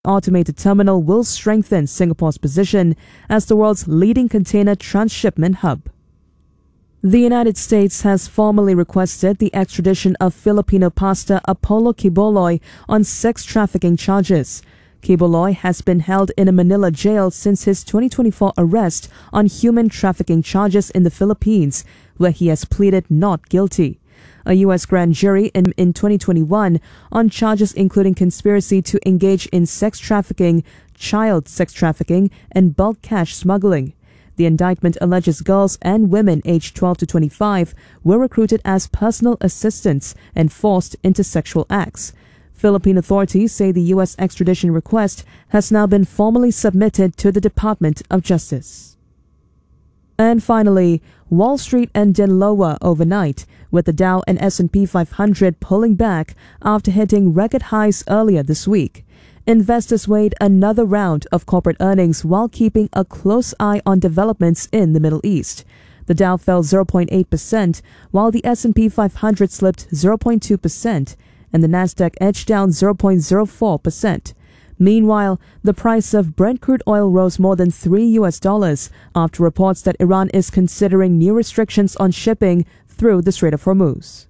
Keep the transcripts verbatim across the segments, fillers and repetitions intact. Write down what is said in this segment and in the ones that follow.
automated terminal will strengthen Singapore's position as the world's leading container transshipment hub. The United States has formally requested the extradition of Filipino pastor Apollo Quiboloy on sex trafficking charges. Quiboloy has been held in a Manila jail since his twenty twenty-four arrest on human trafficking charges in the Philippines, where he has pleaded not guilty. A U S grand jury in, in twenty twenty-one on charges including conspiracy to engage in sex trafficking, child sex trafficking, and bulk cash smuggling. The indictment alleges girls and women aged twelve to twenty-five were recruited as personal assistants and forced into sexual acts. Philippine authorities say the U S extradition request has now been formally submitted to the Department of Justice. And finally, Wall Street ended lower overnight, with the Dow and S and P five hundred pulling back after hitting record highs earlier this week. Investors weighed another round of corporate earnings while keeping a close eye on developments in the Middle East. The Dow fell zero point eight percent, while the S and P five hundred slipped zero point two percent, and the Nasdaq edged down zero point zero four percent. Meanwhile, the price of Brent crude oil rose more than three U S dollars after reports that Iran is considering new restrictions on shipping through the Strait of Hormuz.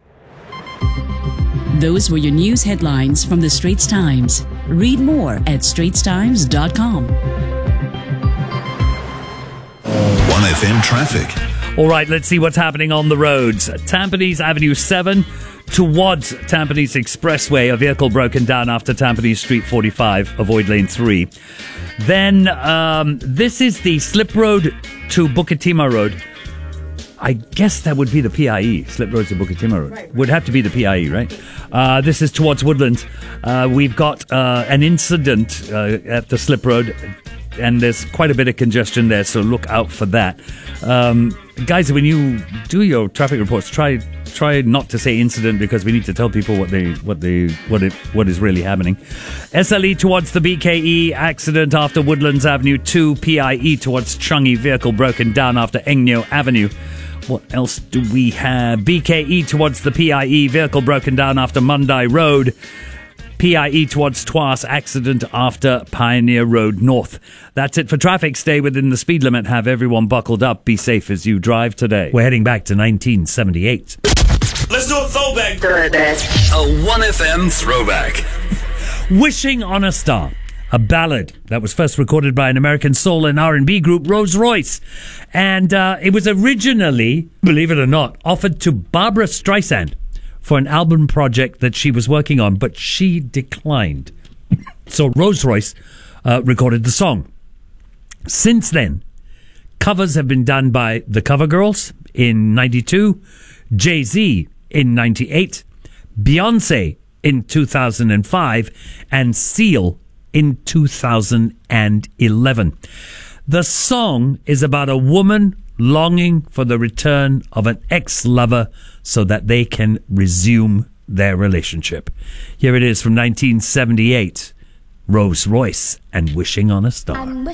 Those were your news headlines from the Straits Times. Read more at straits times dot com. one F M traffic. All right, let's see what's happening on the roads. Tampines Avenue seven towards Tampines Expressway. A vehicle broken down after Tampines Street forty-five. Avoid lane three. Then um, this is the slip road to Bukit Timah Road. I guess that would be the P I E, Slip Road to Bukit Timah Road. Right. Would have to be the P I E, right? Uh, this is towards Woodlands. Uh, we've got uh, an incident uh, at the Slip Road, and there's quite a bit of congestion there, so look out for that. Um, guys, when you do your traffic reports, try try not to say incident, because we need to tell people what they what they what it what is really happening. S L E towards the B K E, accident after Woodlands Avenue two. P I E towards Changi, vehicle broken down after Eng Neo Avenue. What else do we have? B K E towards the P I E, vehicle broken down after Mandai Road. P I E towards Tuas, accident after Pioneer Road North. That's it for traffic. Stay within the speed limit. Have everyone buckled up. Be safe as you drive today. We're heading back to nineteen seventy-eight. Let's do a throwback. Throwback. A one F M throwback. Wishing on a Star. A ballad that was first recorded by an American soul and R and B group, Rolls Royce. And uh, it was originally, believe it or not, offered to Barbra Streisand for an album project that she was working on, but she declined. So Rolls Royce uh, recorded the song. Since then, covers have been done by the Cover Girls in ninety-two, Jay-Z in ninety-eight, Beyonce in two thousand five, and Seal in two thousand eleven. The song is about a woman longing for the return of an ex-lover so that they can resume their relationship. Here it is from nineteen seventy-eight, Rolls Royce and Wishing on a Star.